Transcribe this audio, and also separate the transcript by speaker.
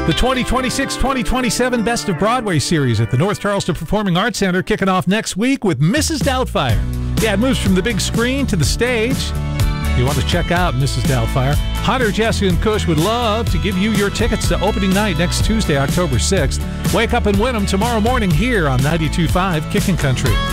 Speaker 1: The 2026-2027 Best of Broadway series at the North Charleston Performing Arts Center kicking off next week with Mrs. Doubtfire. Yeah, it moves from the big screen to the stage. You want to check out Mrs. Doubtfire? Hunter, Jessica, and Kush would love to give you your tickets to opening night next Tuesday, October 6th. Wake up and win them tomorrow morning here on 92.5 Kickin' Country.